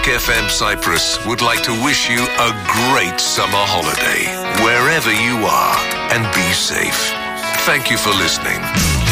Rock FM Cyprus would like to wish you a great summer holiday, wherever you are, and be safe. Thank you for listening.